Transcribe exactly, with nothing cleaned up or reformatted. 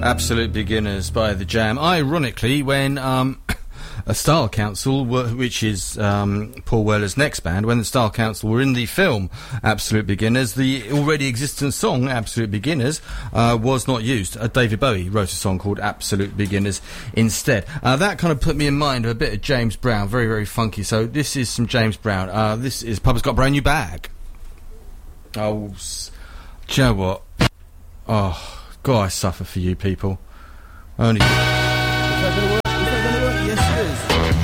Absolute Beginners by The Jam. Ironically, when um, a Style Council, were, which is um, Paul Weller's next band, when the Style Council were in the film Absolute Beginners, the already existent song Absolute Beginners uh, was not used. Uh, David Bowie wrote a song called Absolute Beginners instead. Uh, that kind of put me in mind of a bit of James Brown, very, very funky. So this is some James Brown. Uh, this is Papa's Got a Brand New Bag. Oh, s- do you know what? Oh... God, I suffer for you people. Only. Is that gonna work? Is that gonna work? Yes, it is.